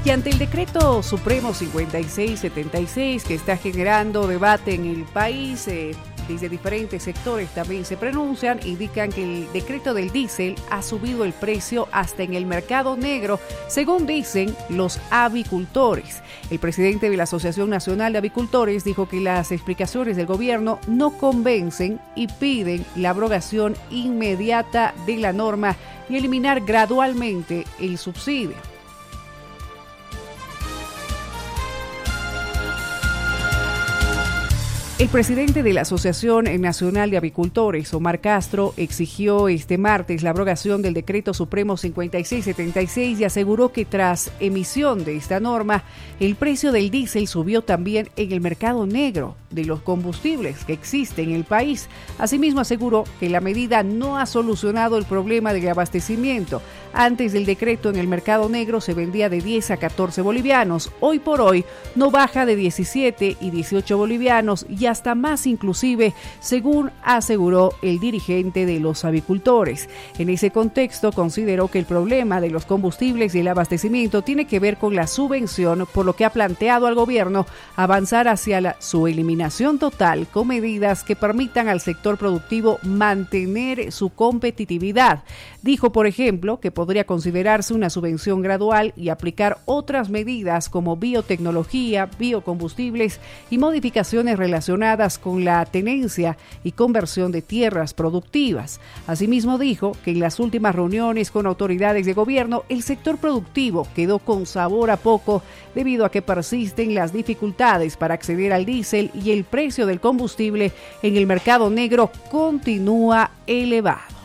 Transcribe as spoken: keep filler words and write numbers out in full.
Y ante el decreto supremo cincuenta y seis setenta y seis que está generando debate en el país, eh, desde diferentes sectores también se pronuncian, indican que el decreto del diésel ha subido el precio hasta en el mercado negro, según dicen los avicultores. El presidente de la Asociación Nacional de Avicultores dijo que las explicaciones del gobierno no convencen y piden la abrogación inmediata de la norma y eliminar gradualmente el subsidio. El presidente de la Asociación Nacional de Avicultores, Omar Castro, exigió este martes la abrogación del Decreto Supremo cincuenta y seis setenta y seis y aseguró que tras emisión de esta norma, el precio del diésel subió también en el mercado negro de los combustibles que existe en el país. Asimismo, aseguró que la medida no ha solucionado el problema del abastecimiento. Antes del decreto, en el mercado negro se vendía de diez a catorce bolivianos. Hoy por hoy no baja de diecisiete y dieciocho bolivianos y hasta más inclusive, según aseguró el dirigente de los avicultores. En ese contexto, consideró que el problema de los combustibles y el abastecimiento tiene que ver con la subvención, por lo que ha planteado al gobierno avanzar hacia la, su eliminación total con medidas que permitan al sector productivo mantener su competitividad. Dijo, por ejemplo, que podría considerarse una subvención gradual y aplicar otras medidas como biotecnología, biocombustibles y modificaciones relacionadas con la tenencia y conversión de tierras productivas. Asimismo, dijo que en las últimas reuniones con autoridades de gobierno, el sector productivo quedó con sabor a poco debido a que persisten las dificultades para acceder al diésel y el precio del combustible en el mercado negro continúa elevado.